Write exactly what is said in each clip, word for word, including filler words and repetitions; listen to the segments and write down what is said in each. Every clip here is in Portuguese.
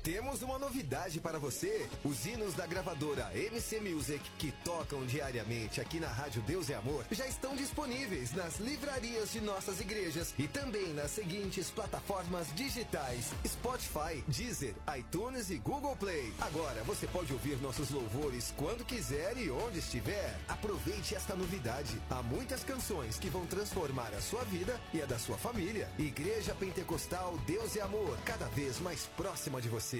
Temos uma novidade para você. Os hinos da gravadora M C Music, que tocam diariamente aqui na Rádio Deus e Amor, já estão disponíveis nas livrarias de nossas igrejas e também nas seguintes plataformas digitais: Spotify, Deezer, iTunes e Google Play. Agora você pode ouvir nossos louvores quando quiser e onde estiver. Aproveite esta novidade. Há muitas canções que vão transformar a sua vida e a da sua família. Igreja Pentecostal Deus e Amor, cada vez mais próxima de você.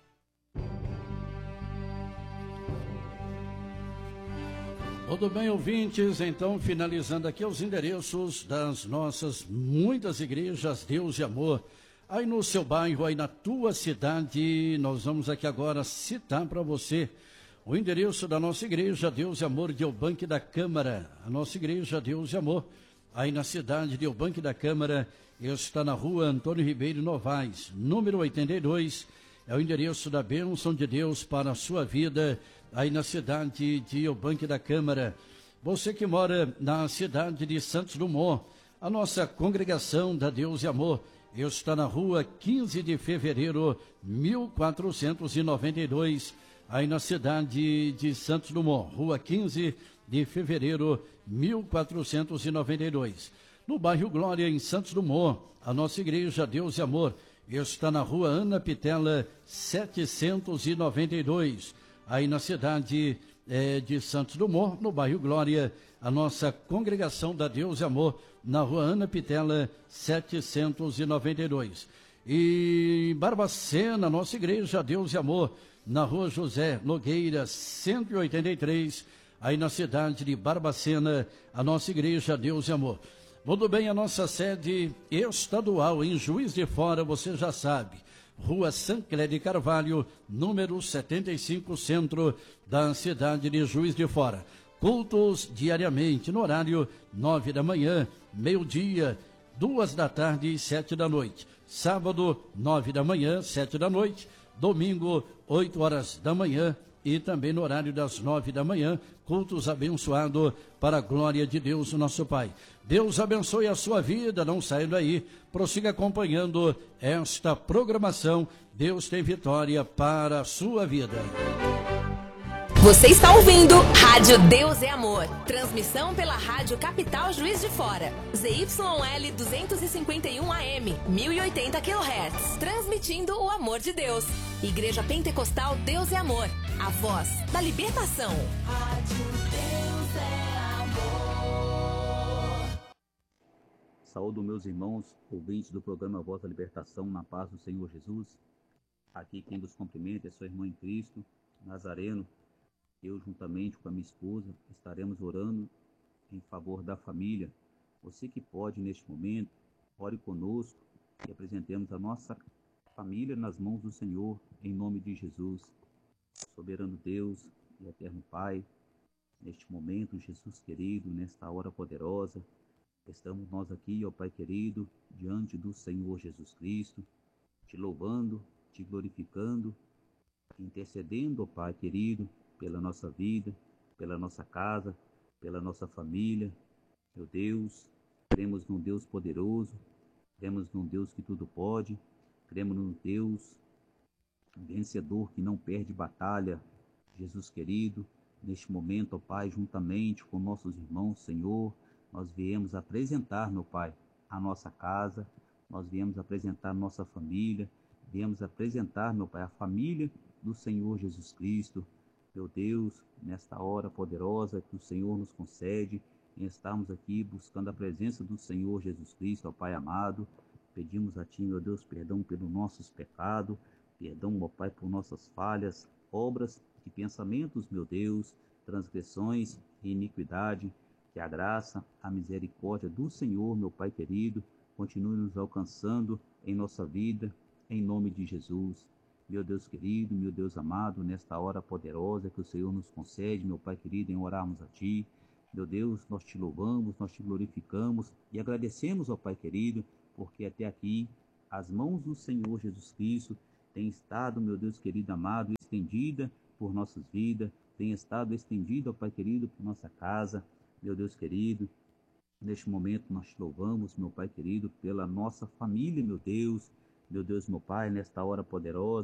Tudo bem, ouvintes? Então, finalizando aqui os endereços das nossas muitas igrejas Deus e Amor. Aí no seu bairro, aí na tua cidade, nós vamos aqui agora citar para você o endereço da nossa igreja Deus e Amor de Eubanque da Câmara. A nossa igreja Deus e Amor, aí na cidade de Eubanque da Câmara, está na rua Antônio Ribeiro Novaes, número oitenta e dois. É o endereço da bênção de Deus para a sua vida, aí na cidade de Eubanque da Câmara. Você que mora na cidade de Santos Dumont, a nossa congregação da Deus e Amor está na rua quinze de fevereiro, mil quatrocentos e noventa e dois, aí na cidade de Santos Dumont, rua quinze de fevereiro, mil quatrocentos e noventa e dois. No bairro Glória, em Santos Dumont, a nossa igreja Deus e Amor está na rua Ana Pitela, setecentos e noventa e dois, aí na cidade eh, de Santos Dumont, no bairro Glória, a nossa congregação da Deus e Amor, na rua Ana Pitela, setecentos e noventa e dois. E em Barbacena, nossa igreja Deus e Amor, na rua José Nogueira, cento e oitenta e três, aí na cidade de Barbacena, a nossa igreja Deus e Amor. Muito bem, a nossa sede estadual em Juiz de Fora, você já sabe, Rua Sancler de Carvalho, número setenta e cinco, centro da cidade de Juiz de Fora. Cultos diariamente, no horário nove da manhã, meio-dia, duas da tarde e sete da noite. Sábado, nove da manhã, sete da noite. Domingo, oito horas da manhã. E também no horário das nove da manhã, cultos abençoados para a glória de Deus, o nosso Pai. Deus abençoe a sua vida, não saia daí, prossiga acompanhando esta programação. Deus tem vitória para a sua vida. Você está ouvindo Rádio Deus é Amor. Transmissão pela Rádio Capital Juiz de Fora. Z Y L duzentos e cinquenta e um A M, mil e oitenta quilohertz. Transmitindo o amor de Deus. Igreja Pentecostal Deus é Amor. A voz da libertação. Rádio Deus é Amor. Saúdo meus irmãos, ouvintes do programa Voz da Libertação, na paz do Senhor Jesus. Aqui quem vos cumprimenta é sua irmã em Cristo, Nazareno. Eu, juntamente com a minha esposa, estaremos orando em favor da família. Você que pode, neste momento, ore conosco e apresentemos a nossa família nas mãos do Senhor, em nome de Jesus. Soberano Deus e eterno Pai, neste momento, Jesus querido, nesta hora poderosa, estamos nós aqui, ó Pai querido, diante do Senhor Jesus Cristo, te louvando, te glorificando, intercedendo, ó Pai querido, pela nossa vida, pela nossa casa, pela nossa família. Meu Deus, cremos num Deus poderoso, cremos num Deus que tudo pode, cremos num Deus vencedor que não perde batalha. Jesus querido, neste momento, ó Pai, juntamente com nossos irmãos, Senhor, nós viemos apresentar, meu Pai, a nossa casa, nós viemos apresentar nossa família, viemos apresentar, meu Pai, a família do Senhor Jesus Cristo. Meu Deus, nesta hora poderosa que o Senhor nos concede, em estarmos aqui buscando a presença do Senhor Jesus Cristo, ó Pai amado, pedimos a Ti, meu Deus, perdão pelos nossos pecados, perdão, ó Pai, por nossas falhas, obras e pensamentos, meu Deus, transgressões e iniquidade. Que a graça, a misericórdia do Senhor, meu Pai querido, continue nos alcançando em nossa vida, em nome de Jesus. Meu Deus querido, meu Deus amado, nesta hora poderosa que o Senhor nos concede, meu Pai querido, em orarmos a Ti. Meu Deus, nós Te louvamos, nós Te glorificamos e agradecemos, ó Pai querido, porque até aqui as mãos do Senhor Jesus Cristo têm estado, meu Deus querido amado, estendida por nossas vidas, tem estado estendida, ó Pai querido, por nossa casa. Meu Deus querido, neste momento nós Te louvamos, meu Pai querido, pela nossa família, meu Deus. Meu Deus, meu Pai, nesta hora poderosa,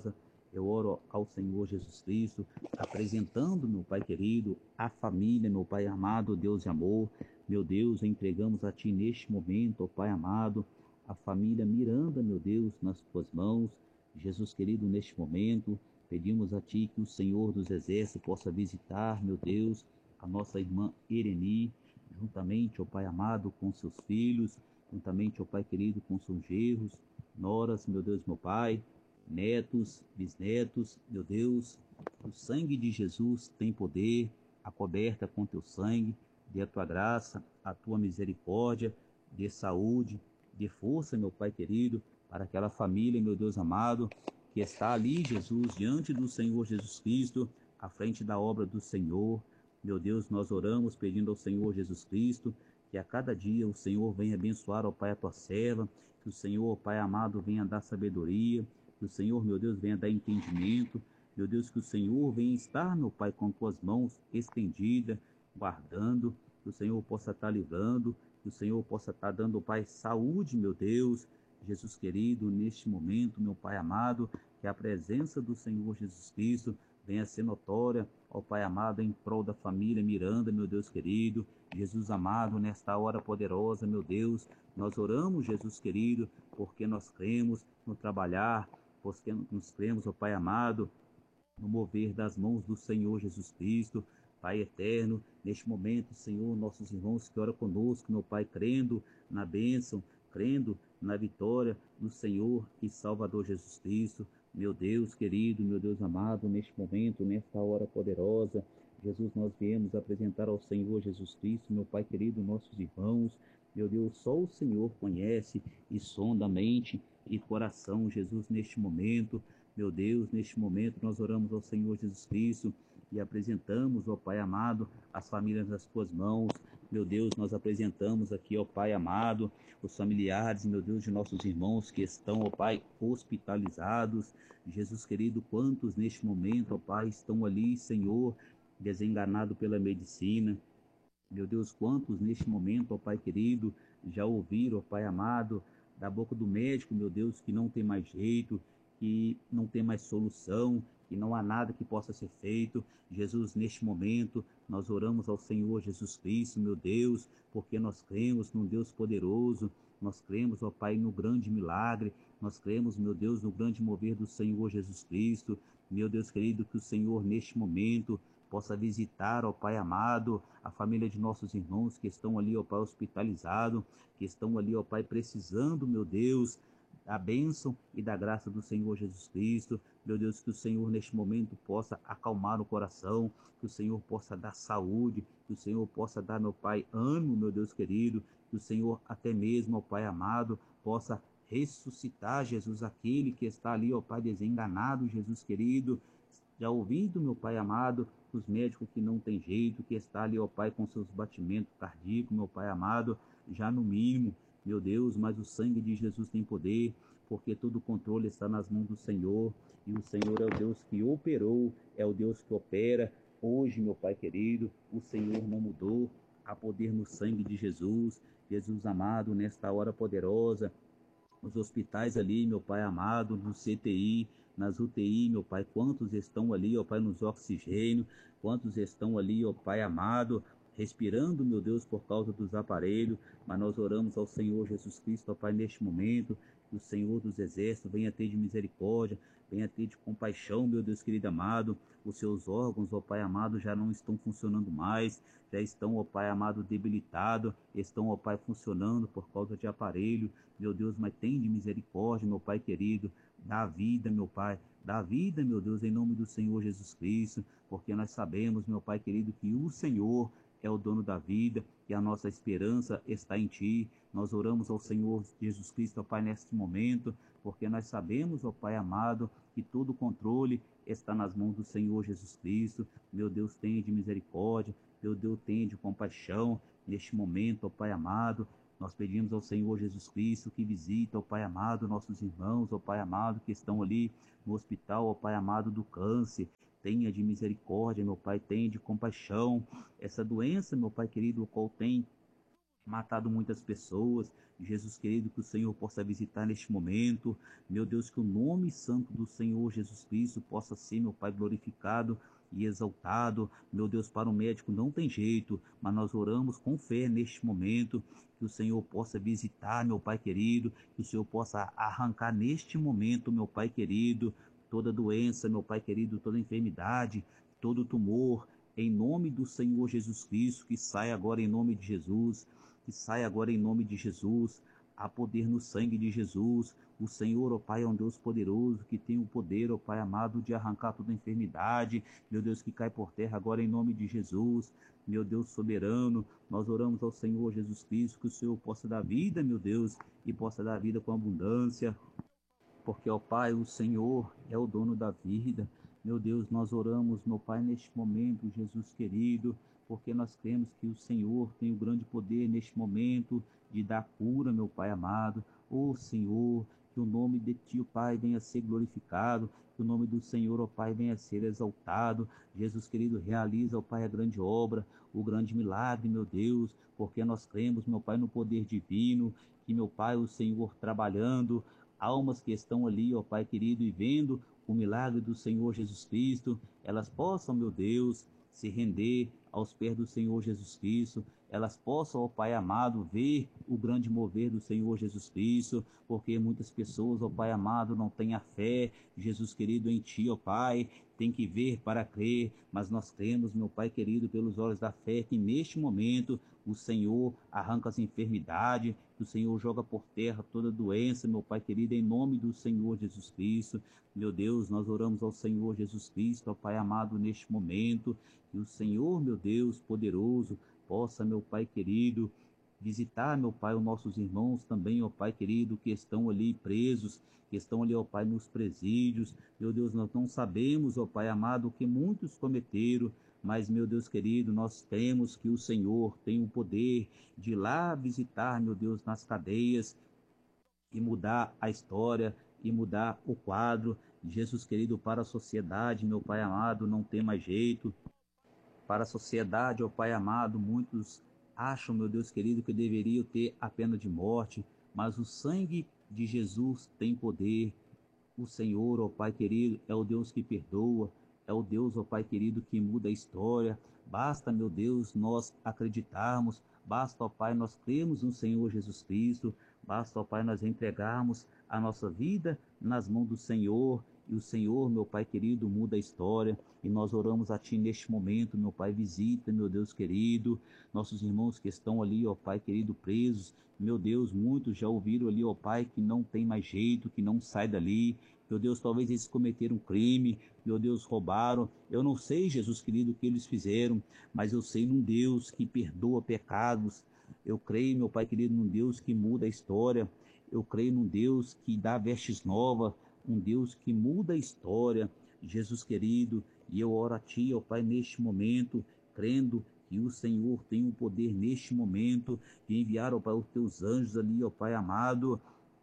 Eu oro ao Senhor Jesus Cristo, apresentando, meu Pai querido, a família, meu Pai amado, Deus de amor. Meu Deus, entregamos a Ti neste momento, ó Pai amado, a família Miranda, meu Deus, nas Tuas mãos. Jesus querido, neste momento, pedimos a Ti que o Senhor dos Exércitos possa visitar, meu Deus, a nossa irmã Ireni, juntamente, ó Pai amado, com seus filhos, juntamente, ó Pai querido, com seus genros, noras, meu Deus, meu Pai, netos, bisnetos, meu Deus, o sangue de Jesus tem poder, acoberta com teu sangue, dê a tua graça, a tua misericórdia, dê saúde, dê força, meu Pai querido, para aquela família, meu Deus amado, que está ali, Jesus, diante do Senhor Jesus Cristo, à frente da obra do Senhor. Meu Deus, nós oramos pedindo ao Senhor Jesus Cristo que a cada dia o Senhor venha abençoar, ó Pai, a tua serva, que o Senhor, ó Pai amado, venha dar sabedoria, que o Senhor, meu Deus, venha dar entendimento, meu Deus, que o Senhor venha estar, meu Pai, com tuas mãos estendidas, guardando, que o Senhor possa estar livrando, que o Senhor possa estar dando, Pai, saúde, meu Deus, Jesus querido, neste momento, meu Pai amado, que a presença do Senhor Jesus Cristo venha ser notória, ó Pai amado, em prol da família Miranda, meu Deus querido, Jesus amado, nesta hora poderosa, meu Deus, nós oramos, Jesus querido, porque nós cremos no trabalhar, porque nós cremos, ó Pai amado, no mover das mãos do Senhor Jesus Cristo, Pai eterno, neste momento, Senhor, nossos irmãos que oram conosco, meu Pai, crendo na bênção, crendo na vitória do Senhor e Salvador Jesus Cristo, meu Deus querido, meu Deus amado, neste momento, nesta hora poderosa, Jesus, nós viemos apresentar ao Senhor Jesus Cristo, meu Pai querido, nossos irmãos, meu Deus, só o Senhor conhece e sonda a mente e coração, Jesus, neste momento, meu Deus, neste momento nós oramos ao Senhor Jesus Cristo e apresentamos, ó Pai amado, as famílias nas tuas mãos. Meu Deus, nós apresentamos aqui, ó Pai amado, os familiares, meu Deus, de nossos irmãos que estão, ó Pai, hospitalizados. Jesus querido, quantos neste momento, ó Pai, estão ali, Senhor, desenganados pela medicina. Meu Deus, quantos neste momento, ó Pai querido, já ouviram, ó Pai amado, da boca do médico, meu Deus, que não tem mais jeito, que não tem mais solução, que não há nada que possa ser feito. Jesus, neste momento, nós oramos ao Senhor Jesus Cristo, meu Deus, porque nós cremos num Deus poderoso, nós cremos, ó Pai, no grande milagre, nós cremos, meu Deus, no grande mover do Senhor Jesus Cristo. Meu Deus querido, que o Senhor, neste momento, possa visitar, ó Pai amado, a família de nossos irmãos que estão ali, ó Pai, hospitalizados, que estão ali, ó Pai, precisando, meu Deus, da bênção e da graça do Senhor Jesus Cristo. Meu Deus, que o Senhor neste momento possa acalmar o coração, que o Senhor possa dar saúde, que o Senhor possa dar, meu Pai, ânimo, meu Deus querido, que o Senhor até mesmo, ó Pai amado, possa ressuscitar, Jesus, aquele que está ali, ó Pai, desenganado, Jesus querido, já ouvindo, meu Pai amado, os médicos que não tem jeito, que está ali, ó Pai, com seus batimentos cardíacos, meu Pai amado, já no mínimo, meu Deus, mas o sangue de Jesus tem poder, porque todo o controle está nas mãos do Senhor, e o Senhor é o Deus que operou, é o Deus que opera. Hoje, meu Pai querido, o Senhor não mudou, há poder no sangue de Jesus, Jesus amado, nesta hora poderosa, os hospitais ali, meu Pai amado, no C T I, nas U T I, meu Pai, quantos estão ali, ó Pai, nos oxigênio, quantos estão ali, ó Pai amado, respirando, meu Deus, por causa dos aparelhos, mas nós oramos ao Senhor Jesus Cristo, ó Pai, neste momento, que o Senhor dos Exércitos venha ter de misericórdia, venha ter de compaixão, meu Deus querido amado, os seus órgãos, ó Pai amado, já não estão funcionando mais, já estão, ó Pai amado, debilitados, estão, ó Pai, funcionando por causa de aparelho, meu Deus, mas tem de misericórdia, meu Pai querido, dá vida, meu Pai, dá vida, meu Deus, em nome do Senhor Jesus Cristo, porque nós sabemos, meu Pai querido, que o Senhor é o dono da vida e a nossa esperança está em Ti. Nós oramos ao Senhor Jesus Cristo, ó Pai, neste momento, porque nós sabemos, ó Pai amado, que todo o controle está nas mãos do Senhor Jesus Cristo. Meu Deus, tenha de misericórdia, meu Deus, tenha de compaixão neste momento, ó Pai amado. Nós pedimos ao Senhor Jesus Cristo que visita, ó Pai amado, nossos irmãos, ó Pai amado, que estão ali no hospital, ó Pai amado, do câncer. Tenha de misericórdia, meu Pai, tenha de compaixão. Essa doença, meu Pai querido, o qual tem matado muitas pessoas. Jesus querido, que o Senhor possa visitar neste momento. Meu Deus, que o nome santo do Senhor Jesus Cristo possa ser, meu Pai, glorificado e exaltado. Meu Deus, para o médico não tem jeito, mas nós oramos com fé neste momento, que o Senhor possa visitar, meu Pai querido, que o Senhor possa arrancar neste momento, meu Pai querido, toda doença, meu Pai querido, toda enfermidade, todo tumor, em nome do Senhor Jesus Cristo, que saia agora em nome de Jesus, que saia agora em nome de Jesus. Há poder no sangue de Jesus. O Senhor, ó Pai, é um Deus poderoso, que tem o poder, ó Pai amado, de arrancar toda enfermidade, meu Deus, que cai por terra agora em nome de Jesus. Meu Deus soberano, nós oramos ao Senhor Jesus Cristo, que o Senhor possa dar vida, meu Deus, e possa dar vida com abundância, porque, ó Pai, o Senhor é o dono da vida. Meu Deus, nós oramos, meu Pai, neste momento, Jesus querido, porque nós cremos que o Senhor tem o grande poder neste momento de dar cura, meu Pai amado. Ó Senhor, que o nome de Ti, ó Pai, venha a ser glorificado, que o nome do Senhor, ó Pai, venha a ser exaltado. Jesus querido, realiza, ó Pai, a grande obra, o grande milagre, meu Deus, porque nós cremos, meu Pai, no poder divino, que, meu Pai, o Senhor trabalhando, almas que estão ali, ó Pai querido, e vendo o milagre do Senhor Jesus Cristo, elas possam, meu Deus, se render aos pés do Senhor Jesus Cristo, elas possam, ó Pai amado, ver o grande mover do Senhor Jesus Cristo, porque muitas pessoas, ó Pai amado, não têm a fé, Jesus querido, em Ti, ó Pai, tem que ver para crer, mas nós cremos, meu Pai querido, pelos olhos da fé, que neste momento o Senhor arranca as enfermidades, que o Senhor joga por terra toda doença, meu Pai querido, em nome do Senhor Jesus Cristo. Meu Deus, nós oramos ao Senhor Jesus Cristo, ó Pai amado, neste momento, que o Senhor, meu Deus, poderoso, possa, meu Pai querido, visitar, meu Pai, os nossos irmãos também, ó Pai querido, que estão ali presos, que estão ali, ó Pai, nos presídios. Meu Deus, nós não sabemos, ó Pai amado, o que muitos cometeram, mas, meu Deus querido, nós temos que o Senhor tem o poder de ir lá visitar, meu Deus, nas cadeias e mudar a história, e mudar o quadro. Jesus querido, para a sociedade, meu Pai amado, não tem mais jeito. Para a sociedade, ó Pai amado, muitos acham, meu Deus querido, que deveriam ter a pena de morte, mas o sangue de Jesus tem poder. O Senhor, ó Pai querido, é o Deus que perdoa, é o Deus, ó Pai querido, que muda a história. Basta, meu Deus, nós acreditarmos, basta, ó Pai, nós cremos no Senhor Jesus Cristo, basta, ó Pai, nós entregarmos a nossa vida nas mãos do Senhor, e o Senhor, meu Pai querido, muda a história. E nós oramos a Ti neste momento, meu Pai, visita, meu Deus querido, nossos irmãos que estão ali, ó Pai querido, presos. Meu Deus, muitos já ouviram ali, ó Pai, que não tem mais jeito, que não sai dali. Meu Deus, talvez eles cometeram um crime, meu Deus, roubaram. Eu não sei, Jesus querido, o que eles fizeram, mas eu sei num Deus que perdoa pecados. Eu creio, meu Pai querido, num Deus que muda a história. Eu creio num Deus que dá vestes novas, um Deus que muda a história, Jesus querido. E eu oro a Ti, ó Pai, neste momento, crendo que o Senhor tem o poder neste momento de enviar, ó Pai, os Teus anjos ali, ó Pai amado,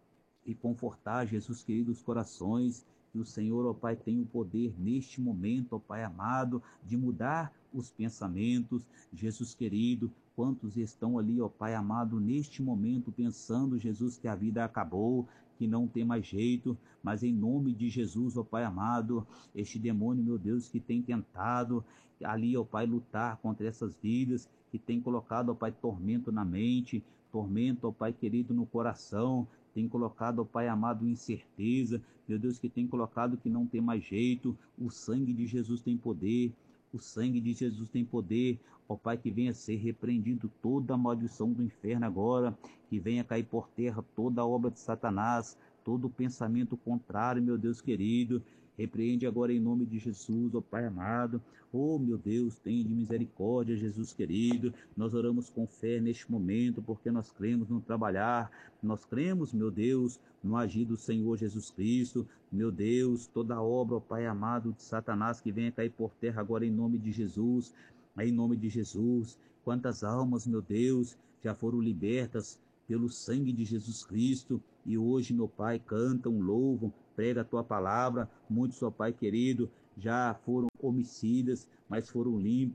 e confortar, Jesus querido, os corações. Que o Senhor, ó Pai, tem o poder neste momento, ó Pai amado, de mudar os pensamentos. Jesus querido, quantos estão ali, ó Pai amado, neste momento pensando, Jesus, que a vida acabou, que não tem mais jeito, mas em nome de Jesus, ó Pai amado, este demônio, meu Deus, que tem tentado ali, ó Pai, lutar contra essas vidas, que tem colocado, ó Pai, tormento na mente, tormento, ó Pai querido, no coração, tem colocado, ó Pai amado, incerteza, meu Deus, que tem colocado que não tem mais jeito. O sangue de Jesus tem poder, o sangue de Jesus tem poder, ó Pai, que venha ser repreendido toda a maldição do inferno agora, que venha cair por terra toda a obra de Satanás, todo o pensamento contrário, meu Deus querido. Repreende agora em nome de Jesus, ó Pai amado. Oh, meu Deus, tenha de misericórdia, Jesus querido. Nós oramos com fé neste momento, porque nós cremos no trabalhar, nós cremos, meu Deus, no agir do Senhor Jesus Cristo. Meu Deus, toda a obra, ó Pai amado, de Satanás, que venha cair por terra agora em nome de Jesus, em nome de Jesus. Quantas almas, meu Deus, já foram libertas pelo sangue de Jesus Cristo, e hoje, meu Pai, cantam, louvam, prega a Tua palavra. Muitos, ó Pai querido, já foram homicidas, mas foram limpos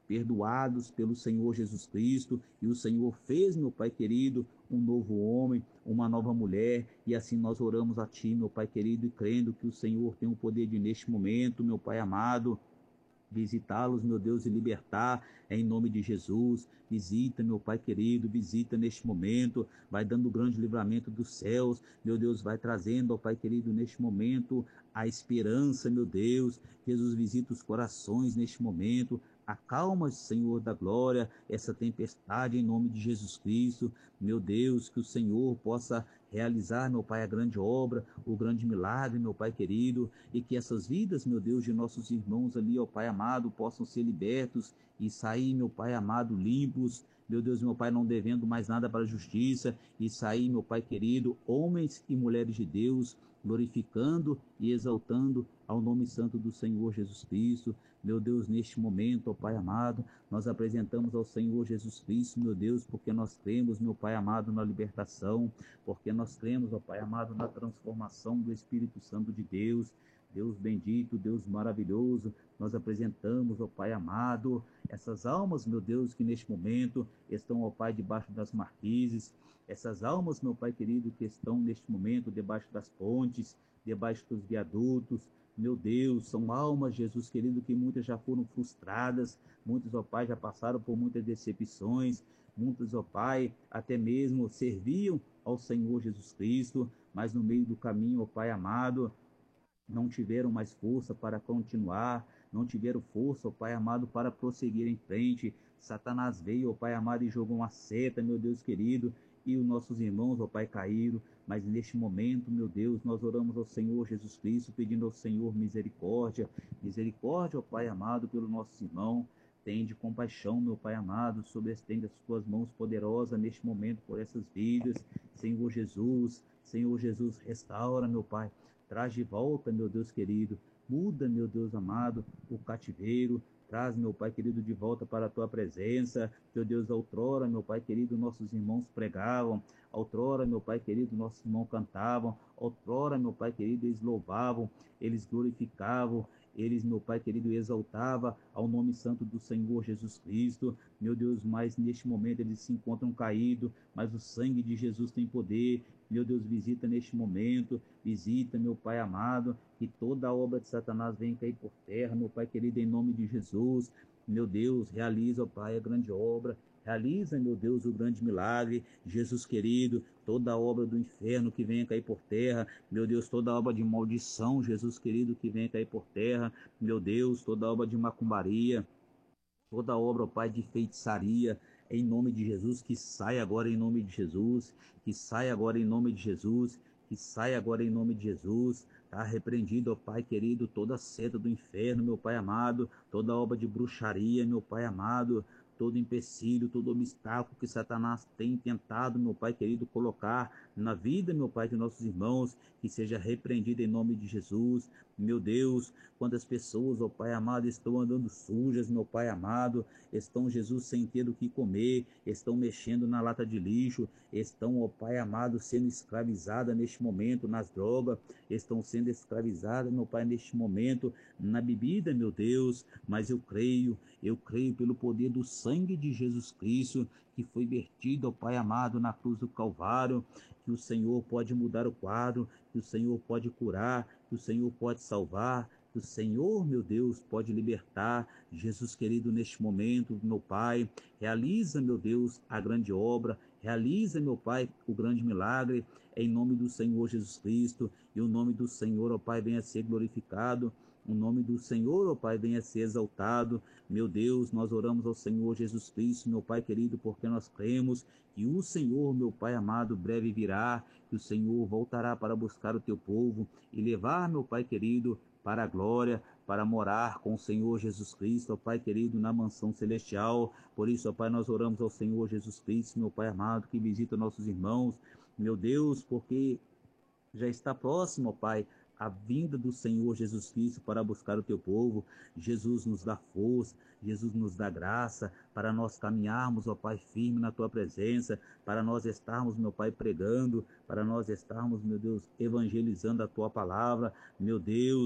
perdoados pelo Senhor Jesus Cristo, e o Senhor fez, meu Pai querido, um novo homem, uma nova mulher, e assim nós oramos a Ti, meu Pai querido, e crendo que o Senhor tem o poder de, neste momento, meu Pai amado, visitá-los, meu Deus, e libertar em nome de Jesus. Visita, meu Pai querido, visita neste momento, vai dando grande livramento dos céus, meu Deus, vai trazendo, ó Pai querido, neste momento, a esperança, meu Deus. Jesus, visita os corações neste momento, acalma, Senhor da glória, essa tempestade em nome de Jesus Cristo, meu Deus, que o Senhor possa realizar, meu Pai, a grande obra, o grande milagre, meu Pai querido, e que essas vidas, meu Deus, de nossos irmãos ali, ó Pai amado, possam ser libertos e sair, meu Pai amado, limpos, meu Deus, meu Pai, não devendo mais nada para a justiça, e sair, meu Pai querido, homens e mulheres de Deus, glorificando e exaltando ao nome santo do Senhor Jesus Cristo. Meu Deus, neste momento, ó Pai amado, nós apresentamos ao Senhor Jesus Cristo, meu Deus, porque nós cremos, meu Pai amado, na libertação, porque nós cremos, ó Pai amado, na transformação do Espírito Santo de Deus. Deus bendito, Deus maravilhoso, nós apresentamos, ó Pai amado, essas almas, meu Deus, que neste momento estão, ó Pai, debaixo das marquises, essas almas, meu Pai querido, que estão neste momento debaixo das pontes, debaixo dos viadutos, meu Deus, são almas, Jesus querido, que muitas já foram frustradas, muitos, ó Pai, já passaram por muitas decepções, muitos, ó Pai, até mesmo serviam ao Senhor Jesus Cristo, mas no meio do caminho, ó Pai amado, não tiveram mais força para continuar, não tiveram força, ó Pai amado, para prosseguir em frente. Satanás veio, ó Pai amado, e jogou uma seta, meu Deus querido, e os nossos irmãos, ó Pai, caíram. Mas neste momento, meu Deus, nós oramos ao Senhor Jesus Cristo, pedindo ao Senhor misericórdia, misericórdia, ó Pai amado, pelo nosso irmão. Tende compaixão, meu Pai amado, sobre estende as tuas mãos poderosas neste momento por essas vidas. Senhor Jesus, Senhor Jesus, restaura, meu Pai. Traz de volta, meu Deus querido, muda, meu Deus amado, o cativeiro, traz, meu Pai querido, de volta para a Tua presença. Meu Deus, outrora, meu Pai querido, nossos irmãos pregavam, outrora, meu Pai querido, nossos irmãos cantavam, outrora, meu Pai querido, eles louvavam, eles glorificavam, eles, meu Pai querido, exaltava ao nome santo do Senhor Jesus Cristo. Meu Deus, mas neste momento eles se encontram caídos, mas o sangue de Jesus tem poder. Meu Deus, visita neste momento, visita, meu Pai amado, que toda a obra de Satanás venha cair por terra, meu Pai querido, em nome de Jesus. Meu Deus, realiza, ó Pai, a grande obra, realiza, meu Deus, o grande milagre. Jesus querido, toda a obra do inferno que venha cair por terra, meu Deus, toda a obra de maldição, Jesus querido, que venha cair por terra, meu Deus, toda a obra de macumbaria, toda a obra, ó Pai, de feitiçaria, em nome de Jesus, que saia agora em nome de Jesus, que saia agora em nome de Jesus, que saia agora em nome de Jesus. Está repreendido, ó Pai querido, toda a seta do inferno, meu Pai amado, toda obra de bruxaria, meu Pai amado, todo empecilho, todo obstáculo que Satanás tem tentado, meu Pai querido, colocar na vida, meu Pai, de nossos irmãos, que seja repreendido em nome de Jesus. Meu Deus, quantas pessoas, ó Pai amado, estão andando sujas, meu Pai amado, estão, Jesus, sem ter o que comer, estão mexendo na lata de lixo, estão, ó Pai amado, sendo escravizadas neste momento nas drogas, estão sendo escravizadas, meu Pai, neste momento na bebida, meu Deus, mas eu creio, eu creio pelo poder do sangue de Jesus Cristo, que foi vertido, ó Pai amado, na cruz do Calvário, que o Senhor pode mudar o quadro, que o Senhor pode curar, que o Senhor pode salvar, que o Senhor, meu Deus, pode libertar. Jesus querido, neste momento, meu Pai, realiza, meu Deus, a grande obra, realiza, meu Pai, o grande milagre, em nome do Senhor Jesus Cristo, e o nome do Senhor, ó Pai, venha a ser glorificado, o nome do Senhor, ó Pai, venha a ser exaltado. Meu Deus, nós oramos ao Senhor Jesus Cristo, meu Pai querido, porque nós cremos que o Senhor, meu Pai amado, breve virá, que o Senhor voltará para buscar o teu povo e levar, meu Pai querido, para a glória, para morar com o Senhor Jesus Cristo, ó Pai querido, na mansão celestial. Por isso, ó Pai, nós oramos ao Senhor Jesus Cristo, meu Pai amado, que visita nossos irmãos, meu Deus, porque já está próximo, ó Pai, a vinda do Senhor Jesus Cristo para buscar o teu povo. Jesus nos dá força, Jesus nos dá graça para nós caminharmos, ó Pai, firme na tua presença, para nós estarmos, meu Pai, pregando, para nós estarmos, meu Deus, evangelizando a tua palavra. Meu Deus,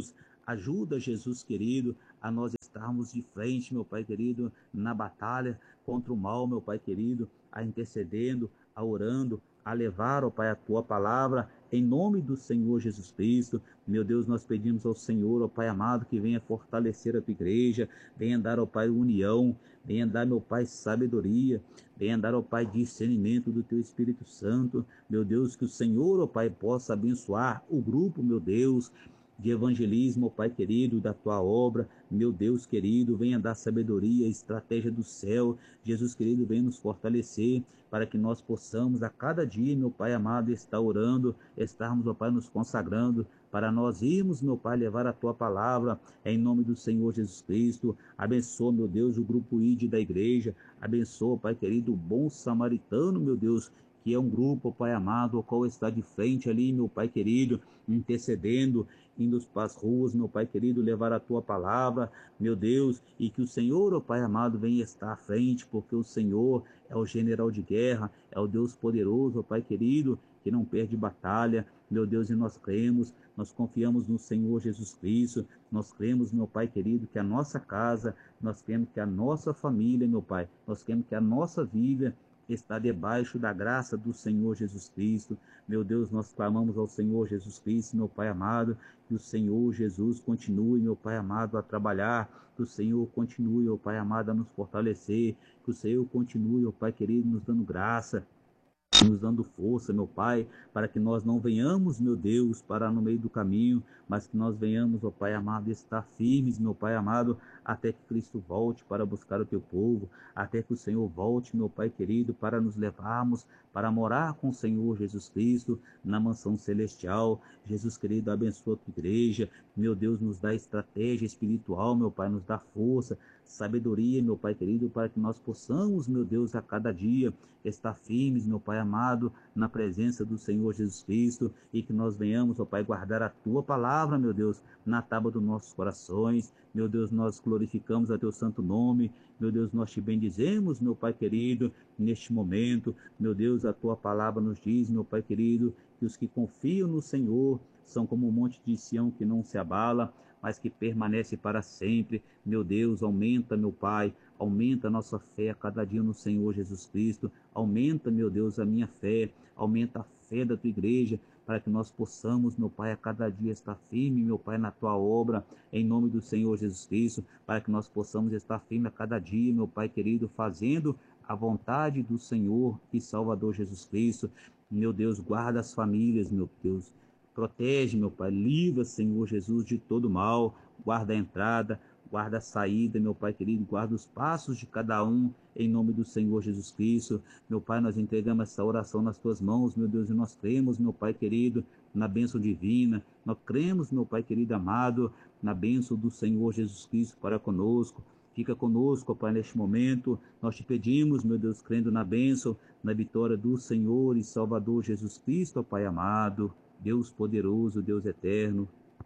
Ajuda, Jesus querido, a nós estarmos de frente, meu Pai querido, na batalha contra o mal, meu Pai querido, a intercedendo, a orando, a levar, ó Pai, a Tua palavra, em nome do Senhor Jesus Cristo. Meu Deus, nós pedimos ao Senhor, ó Pai amado, que venha fortalecer a Tua igreja, venha dar, ó Pai, união, venha dar, meu Pai, sabedoria, venha dar, ó Pai, discernimento do Teu Espírito Santo. Meu Deus, que o Senhor, ó Pai, possa abençoar o grupo, meu Deus, de evangelismo, ó Pai querido, da Tua obra. Meu Deus querido, venha dar sabedoria, estratégia do céu. Jesus querido, venha nos fortalecer para que nós possamos a cada dia, meu Pai amado, estar orando, estarmos, ó Pai, nos consagrando, para nós irmos, meu Pai, levar a Tua palavra em nome do Senhor Jesus Cristo. Abençoa, meu Deus, o grupo I D da igreja. Abençoa, Pai querido, o bom samaritano, meu Deus, que é um grupo, ó Pai amado, o qual está de frente ali, meu Pai querido, intercedendo, indo para as ruas, meu Pai querido, levar a Tua palavra, meu Deus, e que o Senhor, ó Pai amado, venha estar à frente, porque o Senhor é o general de guerra, é o Deus poderoso, ó Pai querido, que não perde batalha, meu Deus, e nós cremos, nós confiamos no Senhor Jesus Cristo, nós cremos, meu Pai querido, que a nossa casa, nós cremos que a nossa família, meu Pai, nós cremos que a nossa vida está debaixo da graça do Senhor Jesus Cristo. Meu Deus, nós clamamos ao Senhor Jesus Cristo, meu Pai amado, que o Senhor Jesus continue, meu Pai amado, a trabalhar, que o Senhor continue, meu Pai amado, a nos fortalecer, que o Senhor continue, meu Pai querido, nos dando graça, nos dando força, meu Pai, para que nós não venhamos, meu Deus, parar no meio do caminho, mas que nós venhamos, ó Pai amado, estar firmes, meu Pai amado, até que Cristo volte para buscar o Teu povo, até que o Senhor volte, meu Pai querido, para nos levarmos, para morar com o Senhor Jesus Cristo na mansão celestial. Jesus querido, abençoa a Tua igreja, meu Deus, nos dá estratégia espiritual, meu Pai, nos dá força, sabedoria, meu Pai querido, para que nós possamos, meu Deus, a cada dia estar firmes, meu Pai amado, na presença do Senhor Jesus Cristo, e que nós venhamos, ó Pai, guardar a Tua palavra, meu Deus, na tábua dos nossos corações. Meu Deus, nós glorificamos a Teu santo nome, meu Deus, nós Te bendizemos, meu Pai querido, neste momento. Meu Deus, a Tua palavra nos diz, meu Pai querido, que os que confiam no Senhor são como um monte de Sião que não se abala, mas que permanece para sempre. Meu Deus, aumenta, meu Pai, aumenta a nossa fé a cada dia no Senhor Jesus Cristo, aumenta, meu Deus, a minha fé, aumenta a fé da Tua igreja, para que nós possamos, meu Pai, a cada dia estar firme, meu Pai, na Tua obra, em nome do Senhor Jesus Cristo, para que nós possamos estar firme a cada dia, meu Pai querido, fazendo a vontade do Senhor e Salvador Jesus Cristo. Meu Deus, guarda as famílias, meu Deus, protege, meu Pai, livra, Senhor Jesus, de todo mal, guarda a entrada, guarda a saída, meu Pai querido, guarda os passos de cada um, em nome do Senhor Jesus Cristo. Meu Pai, nós entregamos essa oração nas Tuas mãos, meu Deus, e nós cremos, meu Pai querido, na bênção divina, nós cremos, meu Pai querido amado, na bênção do Senhor Jesus Cristo para conosco. Fica conosco, Pai, neste momento. Nós Te pedimos, meu Deus, crendo na bênção, na vitória do Senhor e Salvador Jesus Cristo, Pai amado, Deus poderoso, Deus eterno.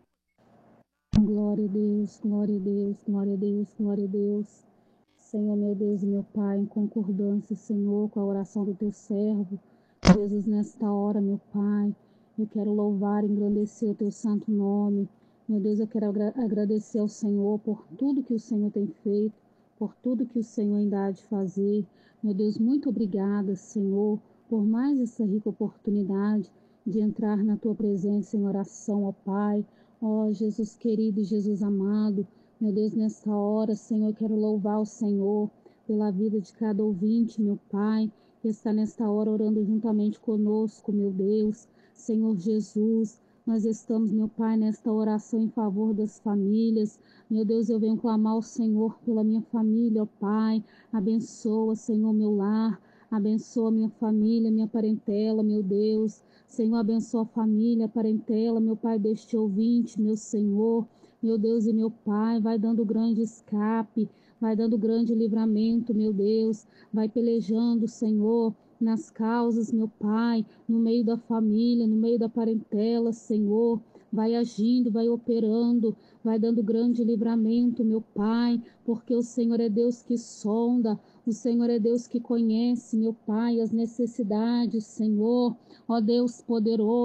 Glória a Deus, glória a Deus, glória a Deus, glória a Deus. Senhor, meu Deus e meu Pai, em concordância, Senhor, com a oração do Teu servo, Jesus, nesta hora, meu Pai, eu quero louvar e engrandecer o Teu santo nome. Meu Deus, eu quero agra- agradecer ao Senhor por tudo que o Senhor tem feito, por tudo que o Senhor ainda há de fazer. Meu Deus, muito obrigada, Senhor, por mais essa rica oportunidade de entrar na Tua presença em oração, ó Pai. Ó Jesus querido e Jesus amado, meu Deus, nessa hora, Senhor, eu quero louvar o Senhor pela vida de cada ouvinte, meu Pai, que está nesta hora orando juntamente conosco, meu Deus. Senhor Jesus, nós estamos, meu Pai, nesta oração em favor das famílias. Meu Deus, eu venho clamar ao Senhor pela minha família, ó Pai. Abençoa, Senhor, meu lar. Abençoa minha família, minha parentela, meu Deus. Senhor, abençoa a família, a parentela, meu Pai, deste ouvinte, meu Senhor, meu Deus e meu Pai, vai dando grande escape, vai dando grande livramento, meu Deus, vai pelejando, Senhor, nas causas, meu Pai, no meio da família, no meio da parentela, Senhor, vai agindo, vai operando, vai dando grande livramento, meu Pai, porque o Senhor é Deus que sonda, o Senhor é Deus que conhece, meu Pai, as necessidades, Senhor, ó Deus poderoso,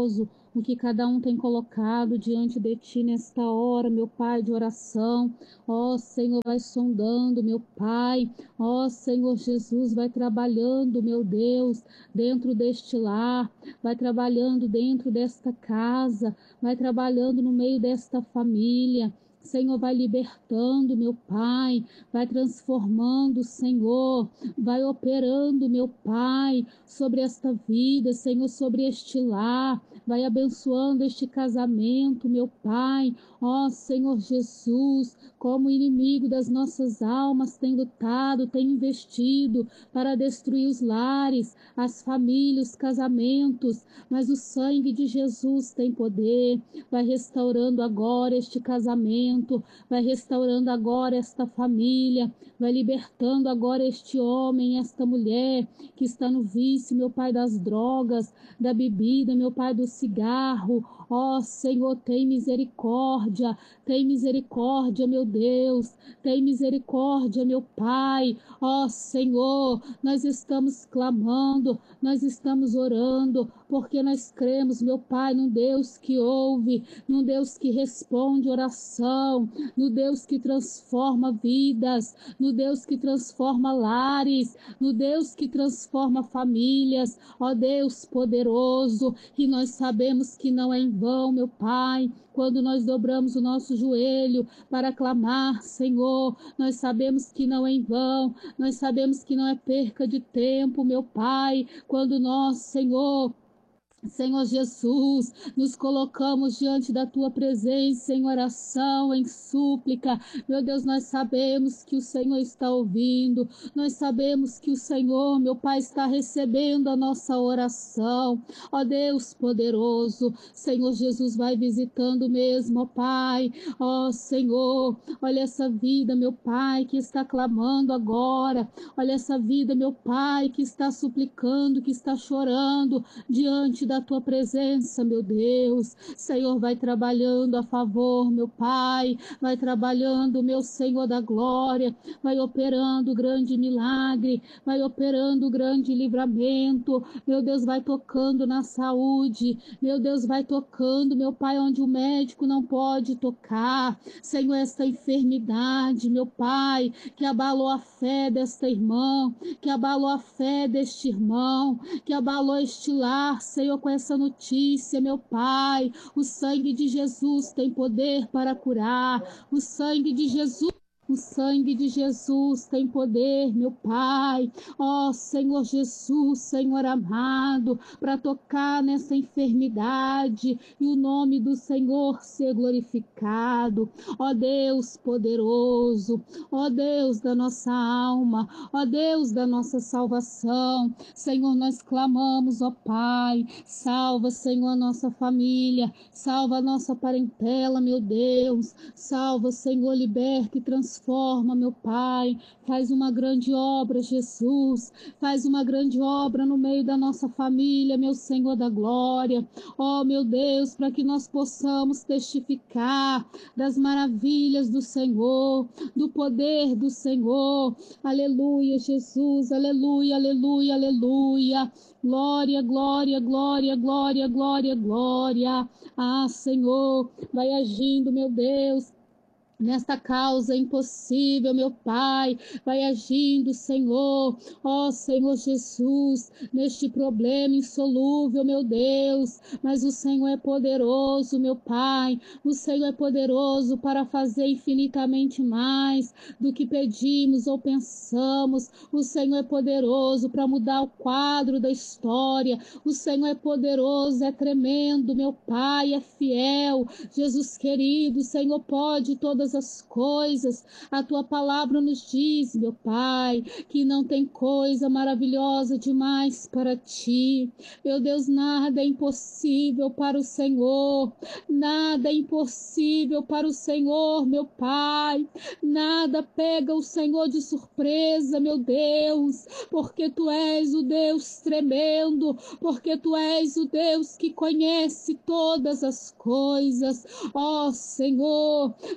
o que cada um tem colocado diante de Ti nesta hora, meu Pai, de oração. Ó Senhor, vai sondando, meu Pai. Ó Senhor Jesus, vai trabalhando, meu Deus, dentro deste lar, vai trabalhando dentro desta casa, vai trabalhando no meio desta família. Senhor, vai libertando, meu Pai, vai transformando, Senhor, vai operando, meu Pai, sobre esta vida, Senhor, sobre este lar, vai abençoando este casamento, meu Pai. Ó Senhor Jesus, como o inimigo das nossas almas tem lutado, tem investido para destruir os lares, as famílias, os casamentos, mas o sangue de Jesus tem poder, vai restaurando agora este casamento, vai restaurando agora esta família, vai libertando agora este homem, esta mulher que está no vício, meu Pai, das drogas, da bebida, meu Pai, do cigarro. Ó Senhor, tem misericórdia, tem misericórdia, meu Deus, tem misericórdia, meu Pai. Ó Senhor, nós estamos clamando, nós estamos orando, porque nós cremos, meu Pai, num Deus que ouve, num Deus que responde oração, no Deus que transforma vidas, no Deus que transforma lares, no Deus que transforma famílias. Ó Deus poderoso, e nós sabemos que não é em vão, meu Pai, quando nós dobramos o nosso joelho para clamar, Senhor, nós sabemos que não é em vão, nós sabemos que não é perca de tempo, meu Pai, quando nós, Senhor, Senhor Jesus, nos colocamos diante da Tua presença em oração, em súplica. Meu Deus, nós sabemos que o Senhor está ouvindo, nós sabemos que o Senhor, meu Pai, está recebendo a nossa oração. Ó Deus poderoso, Senhor Jesus, vai visitando mesmo, ó Pai. Ó Senhor, olha essa vida, meu Pai, que está clamando agora. Olha essa vida, meu Pai, que está suplicando, que está chorando diante da Tua presença, meu Deus. Senhor, vai trabalhando a favor, meu Pai, vai trabalhando, meu Senhor da glória, vai operando grande milagre, vai operando grande livramento, meu Deus, vai tocando na saúde, meu Deus, vai tocando, meu Pai, onde o médico não pode tocar. Senhor, esta enfermidade, meu Pai, que abalou a fé desta irmã, que abalou a fé deste irmão, que abalou este lar, Senhor, com essa notícia, meu Pai, o sangue de Jesus tem poder para curar, o sangue de Jesus O sangue de Jesus tem poder, meu Pai. Ó Senhor Jesus, Senhor amado, para tocar nessa enfermidade e o nome do Senhor ser glorificado. Ó Deus poderoso, ó Deus da nossa alma, ó Deus da nossa salvação. Senhor, nós clamamos, ó Pai, salva, Senhor, a nossa família, salva a nossa parentela, meu Deus. Salva, Senhor, liberta e transforma. Transforma, meu Pai, faz uma grande obra, Jesus, faz uma grande obra no meio da nossa família, meu Senhor da glória. Ó, meu Deus, para que nós possamos testificar das maravilhas do Senhor, do poder do Senhor. Aleluia, Jesus, aleluia, aleluia, aleluia. Glória, glória, glória, glória, glória, glória. Ah, Senhor, vai agindo, meu Deus, nesta causa impossível, meu Pai, vai agindo, Senhor, ó Senhor Jesus, neste problema insolúvel, meu Deus, mas o Senhor é poderoso, meu Pai, o Senhor é poderoso para fazer infinitamente mais do que pedimos ou pensamos, o Senhor é poderoso para mudar o quadro da história, o Senhor é poderoso, é tremendo, meu Pai, é fiel, Jesus querido, o Senhor pode todas as coisas. A Tua palavra nos diz, meu Pai, que não tem coisa maravilhosa demais para Ti. Meu Deus, nada é impossível para o Senhor, nada é impossível para o Senhor, meu Pai, nada pega o Senhor de surpresa, meu Deus, porque Tu és o Deus tremendo, porque Tu és o Deus que conhece todas as coisas. Ó Senhor, vai trabalhar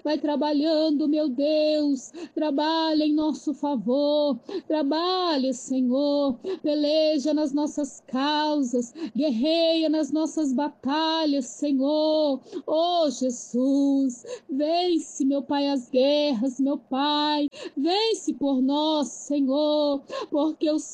trabalhando, meu Deus, trabalha em nosso favor, trabalha, Senhor, peleja nas nossas causas, guerreia nas nossas batalhas, Senhor, oh Jesus, vence, meu Pai, as guerras, meu Pai, vence por nós, Senhor, porque o